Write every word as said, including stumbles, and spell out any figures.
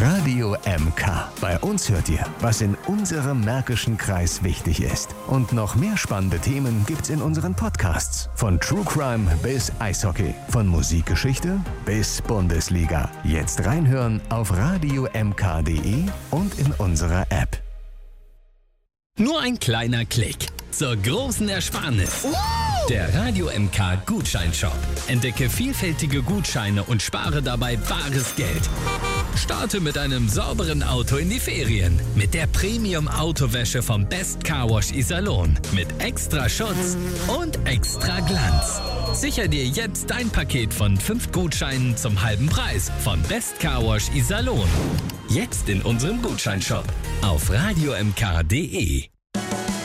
Radio M K. Bei uns hört ihr, was in unserem märkischen Kreis wichtig ist. Und noch mehr spannende Themen gibt's in unseren Podcasts. Von True Crime bis Eishockey. Von Musikgeschichte bis Bundesliga. Jetzt reinhören auf radio m k punkt d e und in unserer App. Nur ein kleiner Klick zur großen Ersparnis. Der Radio M K Gutscheinshop. Entdecke vielfältige Gutscheine und spare dabei bares Geld. Starte mit einem sauberen Auto in die Ferien. Mit der Premium-Autowäsche vom Best Car Wash Iserlohn. Mit extra Schutz und extra Glanz. Sicher dir jetzt dein Paket von fünf Gutscheinen zum halben Preis von Best Car Wash Iserlohn. Jetzt in unserem Gutscheinshop auf radio m k punkt d e.